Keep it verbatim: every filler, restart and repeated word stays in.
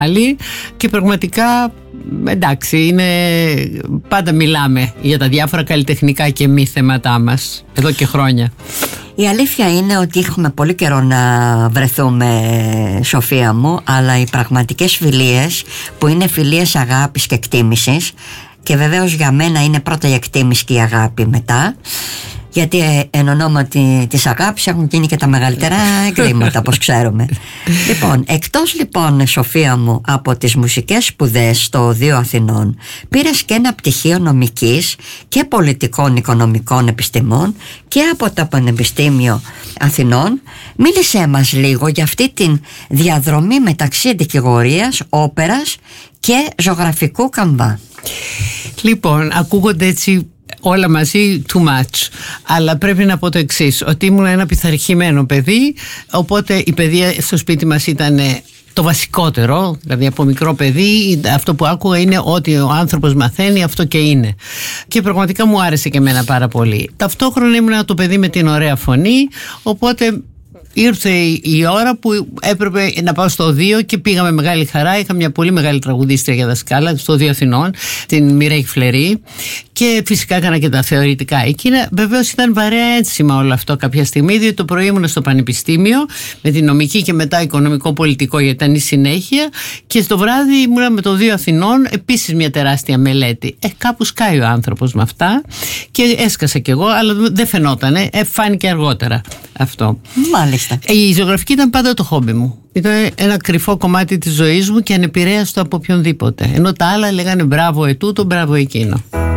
άλλη και πραγματικά εντάξει, είναι, πάντα μιλάμε για τα διάφορα καλλιτεχνικά και μη θέματά μας εδώ και χρόνια. Η αλήθεια είναι ότι έχουμε πολύ καιρό να βρεθούμε, Σοφία μου, αλλά οι πραγματικές φιλίες, που είναι φιλίες αγάπης και εκτίμησης, και βεβαίως για μένα είναι πρώτα η εκτίμηση και η αγάπη μετά, γιατί εν ονόματι της αγάπης έχουν γίνει και τα μεγαλύτερα εγκλήματα, όπως ξέρουμε. Λοιπόν, εκτός λοιπόν, Σοφία μου, από τις μουσικές σπουδές στο Οδείο Αθηνών, πήρες και ένα πτυχίο νομικής και πολιτικών οικονομικών επιστημών και από το Πανεπιστήμιο Αθηνών. Μίλησέ μας λίγο για αυτή την διαδρομή μεταξύ δικηγορίας, όπερας και ζωγραφικού καμβά. Λοιπόν, ακούγονται έτσι όλα μαζί too much, αλλά πρέπει να πω το εξής, ότι ήμουν ένα πειθαρχημένο παιδί, οπότε η παιδεία στο σπίτι μας ήταν το βασικότερο, δηλαδή από μικρό παιδί αυτό που άκουγα είναι ότι ο άνθρωπος μαθαίνει, αυτό και είναι, και πραγματικά μου άρεσε και εμένα πάρα πολύ. Ταυτόχρονα ήμουν το παιδί με την ωραία φωνή, οπότε ήρθε η ώρα που έπρεπε να πάω στο Οδείο και πήγα με μεγάλη χαρά. Είχα μια πολύ μεγάλη τραγουδίστρια για δασκάλα στο Οδείο Αθηνών, την Μιρέη Φλερή, και φυσικά έκανα και τα θεωρητικά. Εκείνα βεβαίως ήταν βαρέα ένσημα όλο αυτό κάποια στιγμή, διότι το πρωί ήμουν στο πανεπιστήμιο με την νομική και μετά οικονομικό-πολιτικό, γιατί ήταν η συνέχεια, και στο βράδυ ήμουν με το Οδείο Αθηνών, επίσης μια τεράστια μελέτη. Ε, κάπου σκάει ο άνθρωπος με αυτά και έσκασα κι εγώ, αλλά δεν φαινότανε, ε, φάνηκε αργότερα αυτό. Μάλιστα. Η ζωγραφική ήταν πάντα το χόμπι μου. Ήταν ένα κρυφό κομμάτι της ζωής μου και ανεπηρέαστο από οποιονδήποτε. Ενώ τα άλλα λέγανε μπράβο ετούτο, μπράβο εκείνο.